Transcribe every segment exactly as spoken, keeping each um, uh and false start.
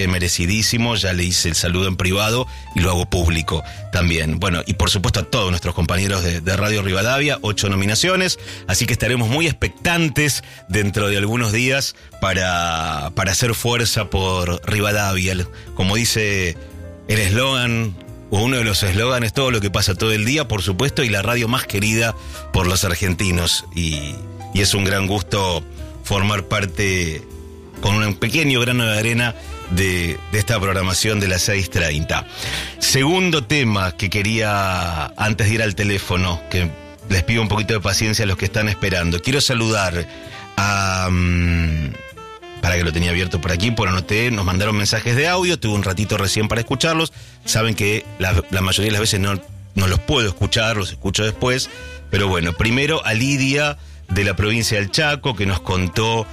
eh, merecidísimo, ya le hice el saludo en privado y lo hago público también. Bueno, y por supuesto a todos nuestros compañeros de, de Radio Rivadavia, ocho nominaciones, así que estaremos muy expectantes dentro de algunos días para, para hacer fuerza por Rivadavia. Como dice el eslogan, o uno de los eslóganes, todo lo que pasa todo el día, por supuesto, y la radio más querida por los argentinos. Y, y es un gran gusto formar parte, con un pequeño grano de arena, de, de esta programación de las seis treinta. Segundo tema que quería, antes de ir al teléfono, que les pido un poquito de paciencia a los que están esperando. Quiero saludar a... Um, para que lo tenía abierto por aquí, por anoté, nos mandaron mensajes de audio, tuve un ratito recién para escucharlos. Saben que la, la mayoría de las veces no, no los puedo escuchar, los escucho después. Pero bueno, primero a Lidia de la provincia del Chaco, que nos contó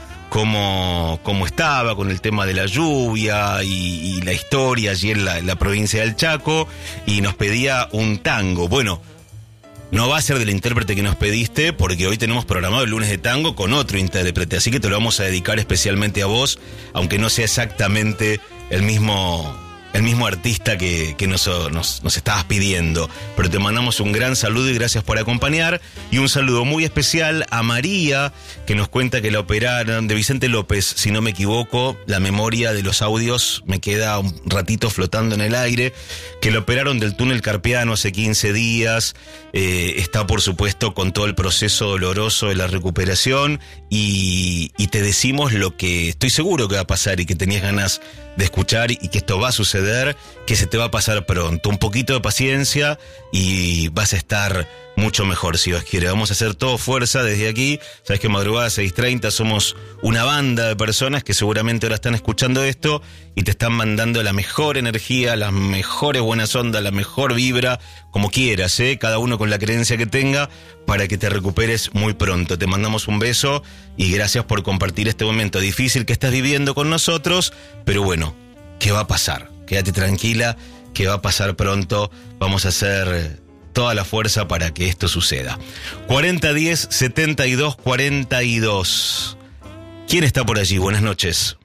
cómo, cómo estaba con el tema de la lluvia y, y la historia allí en la, en la provincia del Chaco, y nos pedía un tango. Bueno, no va a ser del intérprete que nos pediste, porque hoy tenemos programado el lunes de tango con otro intérprete, así que te lo vamos a dedicar especialmente a vos, aunque no sea exactamente el mismo, el mismo artista que, que nos, nos, nos estabas pidiendo. Pero te mandamos un gran saludo y gracias por acompañar, y un saludo muy especial a María, que nos cuenta que la operaron, de Vicente López, si no me equivoco, la memoria de los audios me queda un ratito flotando en el aire, que lo operaron del túnel carpiano hace quince días, eh, está por supuesto con todo el proceso doloroso de la recuperación, y, y te decimos lo que estoy seguro que va a pasar y que tenías ganas de escuchar, y que esto va a suceder, que se te va a pasar pronto. Un poquito de paciencia y vas a estar mucho mejor, si Dios quiere. Vamos a hacer todo fuerza desde aquí. Sabes que Madrugada seis treinta somos una banda de personas que seguramente ahora están escuchando esto y te están mandando la mejor energía, las mejores buenas ondas, la mejor vibra, como quieras, ¿eh? Cada uno con la creencia que tenga, para que te recuperes muy pronto. Te mandamos un beso y gracias por compartir este momento difícil que estás viviendo con nosotros, pero bueno, ¿qué va a pasar? Quédate tranquila, que va a pasar pronto. Vamos a hacer toda la fuerza para que esto suceda. cuarenta diez setenta y dos cuarenta y dos. ¿Quién está por allí? Buenas noches.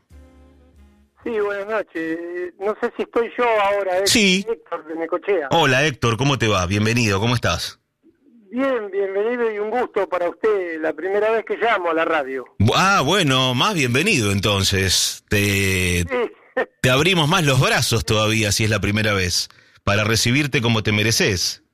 Sí, buenas noches. No sé si estoy yo ahora. Es sí. Héctor de Necochea. Hola Héctor, ¿cómo te va? Bienvenido, ¿cómo estás? Bien, bienvenido y un gusto para usted. La primera vez que llamo a la radio. Ah, bueno, más bienvenido entonces. Te, sí. te abrimos más los brazos todavía si es la primera vez, para recibirte como te mereces.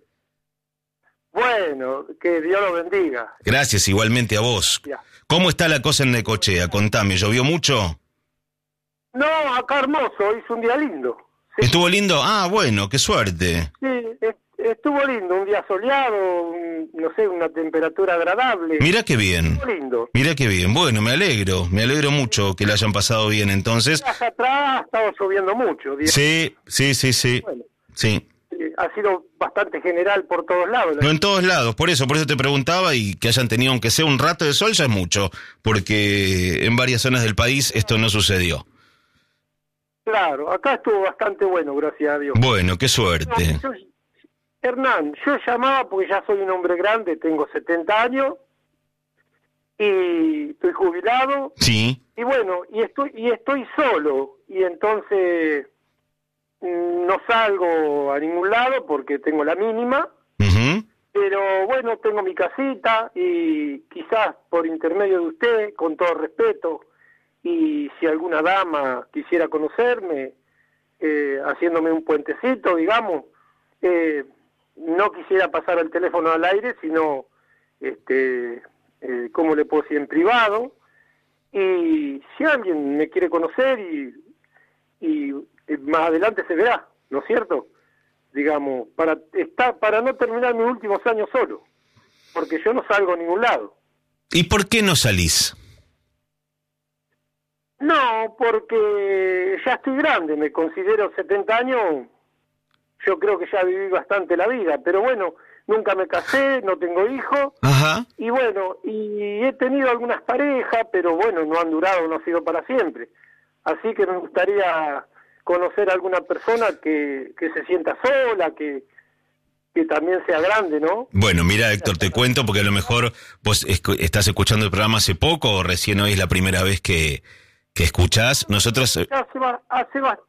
Bueno, que Dios lo bendiga. Gracias, igualmente a vos. Ya. ¿Cómo está la cosa en Necochea? Contame, ¿llovió mucho? No, acá hermoso, hizo un día lindo. Sí. ¿Estuvo lindo? Ah, bueno, qué suerte. Sí, estuvo lindo, un día soleado, no sé, una temperatura agradable. Mira qué bien. Estuvo lindo. Mira qué bien, bueno, me alegro, me alegro mucho que la hayan pasado bien entonces. Hacia atrás ha estado lloviendo mucho. Digamos. Sí, sí, sí, sí. Bueno, sí. Ha sido bastante general por todos lados. No, en todos lados, por eso, por eso te preguntaba, y que hayan tenido aunque sea un rato de sol ya es mucho, porque en varias zonas del país esto no sucedió. Claro, acá estuvo bastante bueno, gracias a Dios. Bueno, qué suerte. No, yo, Hernán, yo llamaba porque ya soy un hombre grande, tengo setenta años y estoy jubilado. Sí. Y bueno, y estoy y estoy solo, y entonces no salgo a ningún lado porque tengo la mínima. Uh-huh. Pero bueno, tengo mi casita y quizás por intermedio de usted, con todo respeto, y si alguna dama quisiera conocerme, eh, haciéndome un puentecito, digamos, eh, no quisiera pasar el teléfono al aire, sino, este, eh, ¿cómo le puedo decir? En privado. Y si alguien me quiere conocer y, y más adelante se verá, ¿no es cierto? Digamos, para estar, para no terminar mis últimos años solo, porque yo no salgo a ningún lado. ¿Y por qué no salís? No, porque ya estoy grande, me considero setenta años, yo creo que ya viví bastante la vida, pero bueno, nunca me casé, no tengo hijos. Ajá. Y bueno, y he tenido algunas parejas, pero bueno, no han durado, no ha sido para siempre. Así que me gustaría conocer a alguna persona que, que se sienta sola, que, que también sea grande, ¿no? Bueno, mira, Héctor, te cuento, porque a lo mejor vos estás escuchando el programa hace poco o recién hoy es la primera vez que, que escuchás. Nosotros... Hace, ba- hace, ba-